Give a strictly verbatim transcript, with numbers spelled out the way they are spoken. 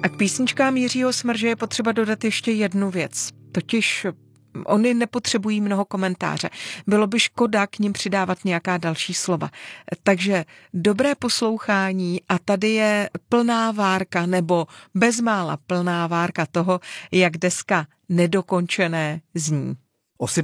A k písničkám Jiřího Smrže je potřeba dodat ještě jednu věc. Totiž oni nepotřebují mnoho komentáře. Bylo by škoda k nim přidávat nějaká další slova. Takže dobré poslouchání a tady je plná várka nebo bezmála plná várka toho, jak deska Nedokončené zní.